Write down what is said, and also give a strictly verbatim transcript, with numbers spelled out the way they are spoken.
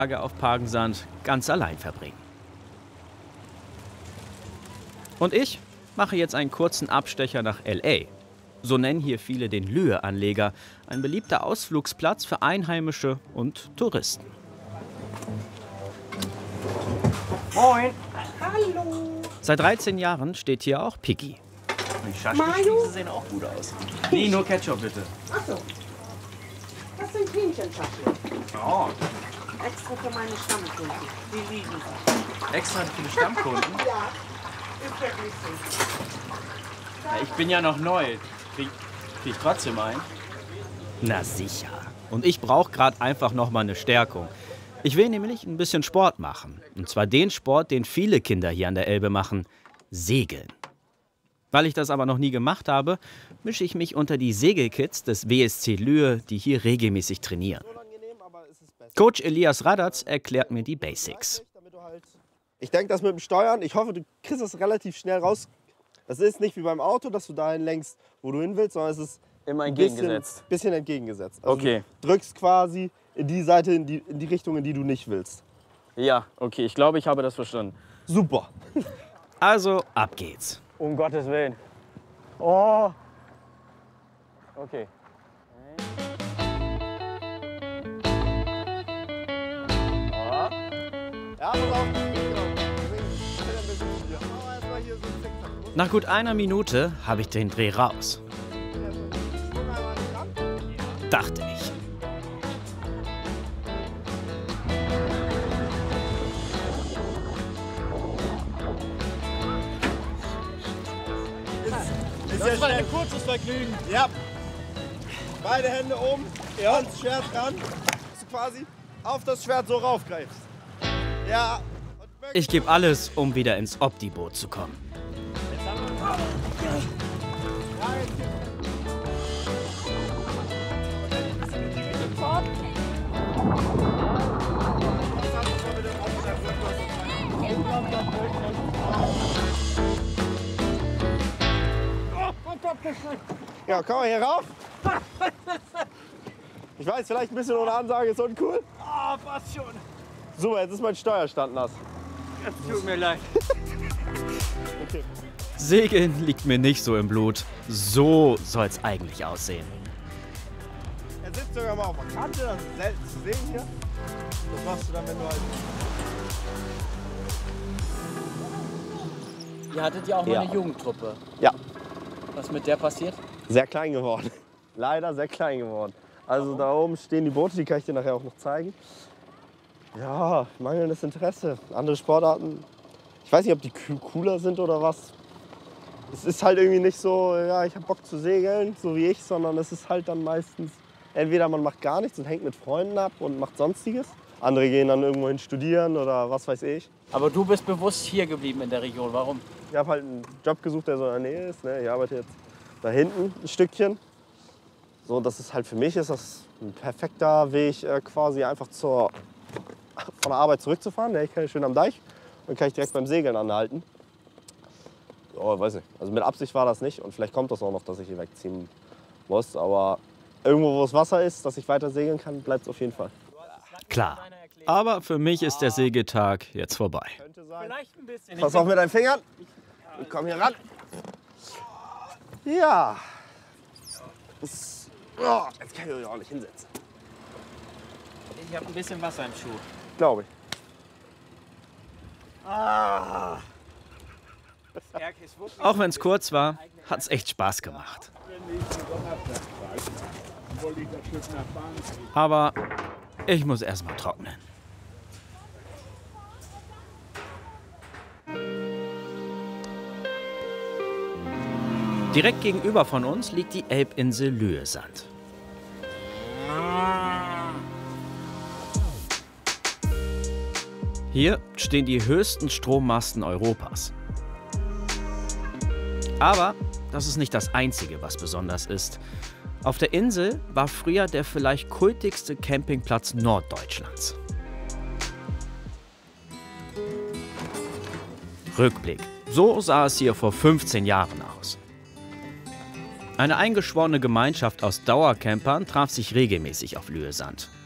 Tage auf Pagensand ganz allein verbringen. Und ich mache jetzt einen kurzen Abstecher nach L A. So nennen hier viele den Lühe-Anleger, ein beliebter Ausflugsplatz für Einheimische und Touristen. Moin! Hallo! Seit dreizehn Jahren steht hier auch Piggy. Die Schaschlik-Spieße sehen auch gut aus. Nee, nur Ketchup bitte. Achso. Das sind Hähnchenschaschlik. Oh, Extra für meine Stammkunden. Die lieben sie. extra für die Stammkunden. Ja, ist wirklich so. Ja, ich bin ja noch neu. Krieg, krieg ich trotzdem ein? Na sicher. Und ich brauche gerade einfach noch mal eine Stärkung. Ich will nämlich ein bisschen Sport machen. Und zwar den Sport, den viele Kinder hier an der Elbe machen: Segeln. Weil ich das aber noch nie gemacht habe, mische ich mich unter die Segelkids des W S C Lühe, die hier regelmäßig trainieren. Coach Elias Radatz erklärt mir die Basics. Ich denke, das mit dem Steuern, ich hoffe, du kriegst das relativ schnell raus. Das ist nicht wie beim Auto, dass du dahin lenkst, wo du hin willst, sondern es ist Immer ein bisschen, entgegengesetzt. bisschen entgegengesetzt. Also Okay. Du drückst quasi in die Seite, in die, in die Richtung, in die du nicht willst. Ja, okay, ich glaube, ich habe das verstanden. Super. Also, ab geht's. Um Gottes Willen. Oh. Okay. Ja, pass auf. Genau. Erstmal hier so einen Zickzack. Nach gut einer Minute habe ich den Dreh raus. Dachte ich. Das war ein kurzes Vergnügen. Ja. Beide Hände oben, ja. Ans Schwert ran, dass du quasi auf das Schwert so raufgreifst. Ja. Ich gebe alles, um wieder ins Opti-Boot zu kommen. Ja, komm mal hier rauf. Ich weiß, vielleicht ein bisschen ohne Ansage ist uncool. Ah, oh, fast schon. Super, jetzt ist mein Steuerstand nass. Es tut mir leid. Okay. Segeln liegt mir nicht so im Blut. So soll's eigentlich aussehen. Er sitzt sogar mal auf der Kante, das ist selten zu sehen hier. Das machst du dann, wenn du halt... Ihr hattet ja auch mal Ja. eine Jugendtruppe. Ja, Was mit der passiert? sehr klein geworden. Leider sehr klein geworden. Also da oben stehen die Boote, die kann ich dir nachher auch noch zeigen. Ja, mangelndes Interesse. Andere Sportarten, ich weiß nicht, ob die cooler sind oder was. Es ist halt irgendwie nicht so, ja, ich habe Bock zu segeln, so wie ich, sondern es ist halt dann meistens, entweder man macht gar nichts und hängt mit Freunden ab und macht Sonstiges. Andere gehen dann irgendwo hin studieren oder was weiß ich. Aber du bist bewusst hier geblieben in der Region. Warum? Ich habe halt einen Job gesucht, der so in der Nähe ist. Ne? Ich arbeite jetzt da hinten ein Stückchen. So, das ist halt für mich ist das ein perfekter Weg, äh, quasi einfach zur, von der Arbeit zurückzufahren. Ne? Ich kann schön am Deich und kann ich direkt beim Segeln anhalten. Oh, weiß nicht. Also mit Absicht war das nicht und vielleicht kommt das auch noch, dass ich hier wegziehen muss. Aber irgendwo, wo es Wasser ist, dass ich weiter segeln kann, bleibt es auf jeden Fall. Klar. Aber für mich ist der Segeltag jetzt vorbei. Könnte sein. Vielleicht ein bisschen. Pass auf mit deinen Fingern. Ich komm hier ran. Ja. Das, oh, jetzt kann ich mich auch nicht hinsetzen. Ich habe ein bisschen Wasser im Schuh. Glaube ich. Auch wenn es kurz war, hat's echt Spaß gemacht. Aber ich muss erst mal trocknen. Direkt gegenüber von uns liegt die Elbinsel Lüesand. Hier stehen die höchsten Strommasten Europas. Aber das ist nicht das Einzige, was besonders ist. Auf der Insel war früher der vielleicht kultigste Campingplatz Norddeutschlands. Rückblick. So sah es hier vor fünfzehn Jahren aus. Eine eingeschworene Gemeinschaft aus Dauercampern traf sich regelmäßig auf Lüesand.